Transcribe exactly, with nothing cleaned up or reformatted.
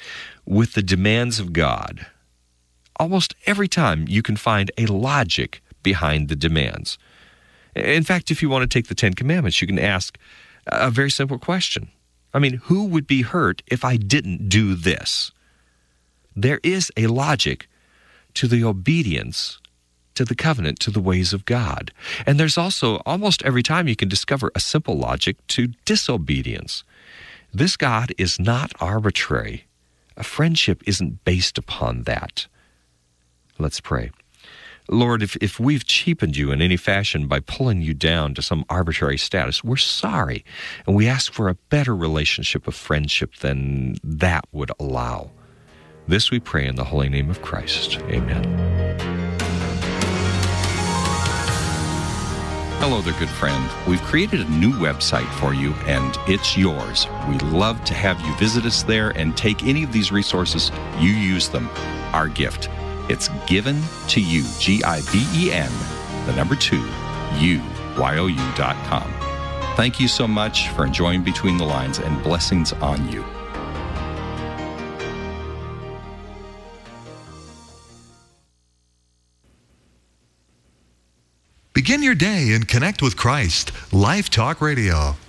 with the demands of God, almost every time you can find a logic behind the demands. In fact, if you want to take the Ten Commandments, you can ask a very simple question. I mean, who would be hurt if I didn't do this? There is a logic to the obedience to the covenant, to the ways of God. And there's also, almost every time you can discover a simple logic to disobedience. This God is not arbitrary. A friendship isn't based upon that. Let's pray. Lord, if, if we've cheapened you in any fashion by pulling you down to some arbitrary status, we're sorry. And we ask for a better relationship of friendship than that would allow. This we pray in the holy name of Christ. Amen. Hello there, good friend. We've created a new website for you, and it's yours. We love to have you visit us there and take any of these resources. You use them. Our gift. It's given to you, G I V E N, the number two, U, Y O U dot com. Thank you so much for enjoying Between the Lines, and blessings on you. Begin your day and connect with Christ. Life Talk Radio.